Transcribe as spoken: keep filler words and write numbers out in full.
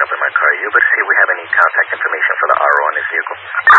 up in my car. You able to see if we have any contact information for the R O on this vehicle?